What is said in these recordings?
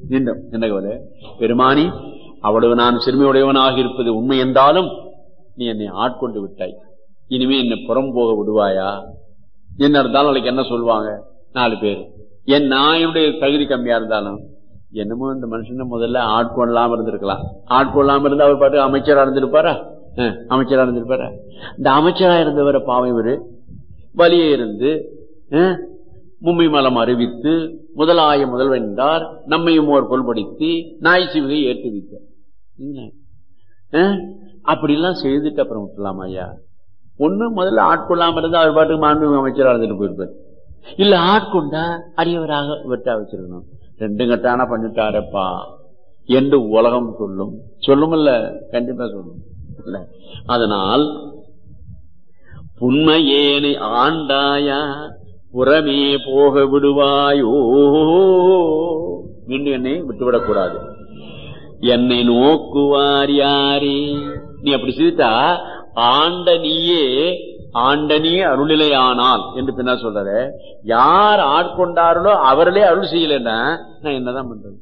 மீண்டும் என்ன கவலை? பெருமானி, அவ்வளவு நான் சிறுமையுடையவனாக இருப்பது உண்மை என்றாலும் நீ என்னை ஆட்கொண்டு விட்டாய். இனிமே என்னை புறம் போக விடுவாயா? என்ன இருந்தாலும் நாளைக்கு என்ன சொல்லுவாங்க 4 பேர்? என் நாயுடைய தகுதி கம்மியா இருந்தாலும் என்னமோ இந்த மனுஷன் முதல்ல ஆட்கொள்ளாம இருந்திருக்கலாம். ஆட்கொள்ளாம இருந்து அவர் பாட்டு அமைச்சரா இருந்திருப்பாரா? அமைச்சரா இருந்திருப்பாரா? இந்த அமைச்சரா இருந்தவரை பாவம் இவரு வலியே இருந்து மும்மை மலம் அறிவித்து முதலாய முதல்வன் என்றார். நம்மையும் ஓர் கொள்படுத்தி நாய் சிவிகை ஏற்றுவித்தார். அப்படிலாம் செய்துட்டு அப்புறம் விட்டுலாமா ஐயா? ஒண்ணு முதல்ல ஆட்கொள்ளாம இருந்தா அவர் பாட்டுக்கு மாண்புமிகு அமைச்சரா இருந்துட்டு போயிருப்பார். இல்ல ஆட்கொண்டா அரியவராக வெட்டா வச்சிருக்கணும். 2 கட்டான பண்ணிட்டாரப்பா என்று உலகம் சொல்லும். சொல்லுமில்ல, கண்டிப்பா சொல்லும் இல்ல. அதனால் புன்மையேனை ஆண்டாயா புறமே போக விடுவாயோ, மீண்டும் என்னை விட்டுவிடக் கூடாது. என்னை நோக்குவார் யாரே? நீ அப்படி செய்தா ஆண்ட நீ அருளிலையானால் என்று பின்னா சொல்ற. யார் ஆட்கொண்டார்களோ அவர்களே அருள் செய்யலன்னா நான் என்னதான் பண்றது?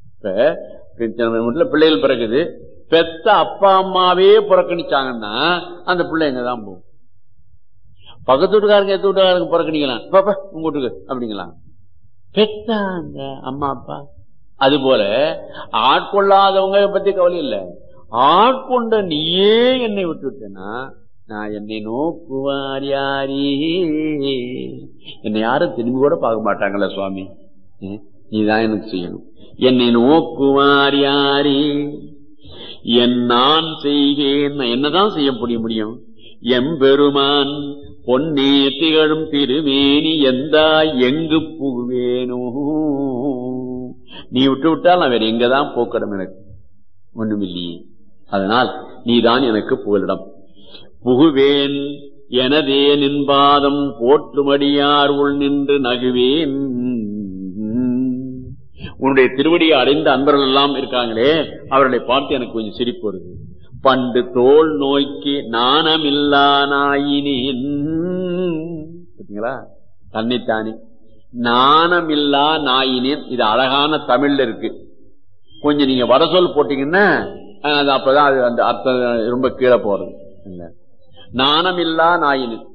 இப்ப பிள்ளைகள் பிறகுது, பெத்த அப்பா அம்மாவே புறக்கணிச்சாங்கன்னா அந்த பிள்ளை எங்கதான் போகும்? பக்கத்து வீட்டுக்காரங்க எத்த வீட்டுக்காரங்க புறக்கணிக்கலாம், பாப்பா உங்க வீட்டுக்கு அப்படிங்களா? பெத்த அந்த அம்மா அப்பா. அது போல ஆட்கொள்ளாதவங்க பத்தி கவலை இல்லை. ஆட்கொண்ட நீயே என்னை விட்டு விட்டேன்னா நான் என்னை நோக்குவார் யாரே? என்னை யாரும் திரும்பி கூட பார்க்க மாட்டாங்களா சுவாமி? நீதான் எனக்கு செய்யணும். என்னை நோக்குவார் யாரே? நான் செய்கேன், என்னதான் செய்ய முடியும்? எம்பெருமான் பொன்னே திகழும் திருமேனி எந்தாய் எங்கு புகுவேனோ? நீ விட்டு விட்டால் நான் வேற எங்கதான் போக்கடம்? எனக்கு ஒண்ணுமில்லையே. அதனால் நீதான் எனக்கு புகலிடம். புகுவேன் எனதே நின்பாதம் போற்றுமடியார் உள் நின்று நகுவேன். உன்னுடைய திருவடியை அடைந்த அன்பர்கள் எல்லாம் இருக்காங்களே, அவர்களை பார்த்து எனக்கு கொஞ்சம் சிரிப்பு வருது. பண்டு தோல் நோய்க்கு நாணமில்லா நாயினேன். பார்த்தீங்களா? தன்னைத்தானே நாணமில்லா நாயினேன். இது அழகான தமிழ்ல இருக்கு. கொஞ்சம் நீங்க வடசொல் போட்டீங்கன்னா அப்பதான் அது அந்த அர்த்தம் ரொம்ப கீழே போறது. நாணமில்லா நாயினேன்,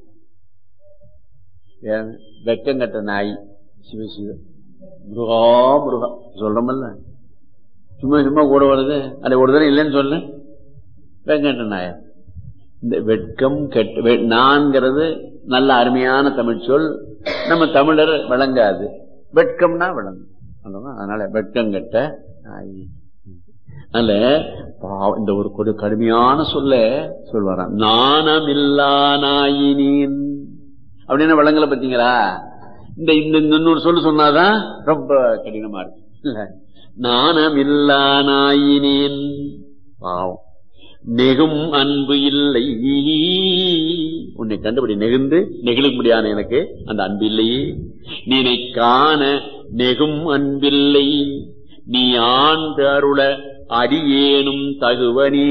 வெக்கங்கட்ட நாய். சிவ சிவ முருகா முருகா சொல்றமல்ல, சும்மா சும்மா கூட வருது. அது ஒரு தடவை இல்லைன்னு சொல்ல, வெங்கட்ட நாய. இந்த வெட்கம் கெட்ட நான்கிறது நல்ல அருமையான தமிழ் சொல். நம்ம தமிழர் விளங்காது, வெட்கம்னா விளங்கும். அதனால வெட்கம் கெட்ட நாய். அதனால இந்த ஒரு கடுமையான சொல்வாராம், நாணமில்லா நாயினேன் அப்படின்னு விளங்கல. பாத்தீங்களா? இந்த இன்னொரு சொன்னாதான் ரொம்ப கடினமா இருக்கு இல்ல. நாணமில்லா நாயினேன் பாவம். நெகும் அன்பு இல்லை, உன்னை கண்டுபடி நெகிழ்ந்து நெகிழ முடியாத எனக்கு அந்த அன்பு இல்லையே. நீனை காண நெகும் அன்பில்லை, நீ ஆண்டு அருள அடியேனும் தகுவனே.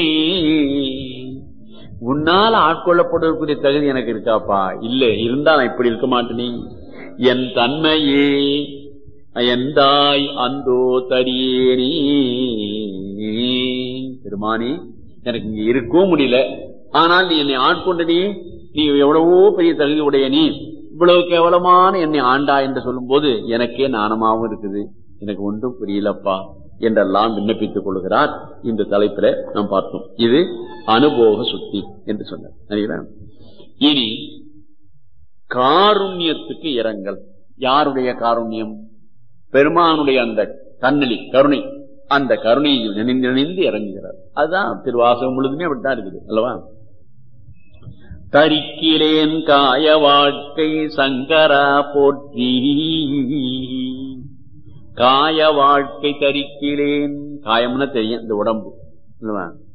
உன்னால் ஆட்கொள்ளப்படுவதற்குரிய தகுதி எனக்கு இருக்காப்பா? இல்ல, இருந்தா நான் இப்படி இருக்க மாட்டேனே. என் தன்மையே எந்தாய் அந்தோ தரியேனே. பெருமானி, எனக்கு இங்க இருக்கவும் முடியல, ஆனால் நீ என்னை ஆட்கொண்ட நீ எவ்வளவோ பெரிய தகுதி உடைய நீ இவ்வளவு கேவலமான என்னை ஆண்டா என்று சொல்லும் போது எனக்கே நாணமாவும் இருக்குது. எனக்கு ஒன்றும் புரியலப்பா என்றெல்லாம் விண்ணப்பித்துக் கொள்கிறார். இந்த தலைப்பில நாம் பார்த்தோம். இது அனுபோக சுத்தி என்று சொன்னார். இனி காருண்யத்துக்கு இரங்கல். யாருடைய காருண்யம்? பெருமானுடைய அந்த தன்னலி கருணை, அந்த கருணையை நினைந்து இறங்குகிறார். அதுதான் திருவாசகம் முழுதுமே அப்படித்தான் இருக்குது அல்லவா? தரிக்கிலேன் காய வாழ்க்கை சங்கரா போற்றி. காய வாழ்க்கை தரிக்கிலேன். காயம்னா தெரியும், இந்த உடம்பு அல்லவா?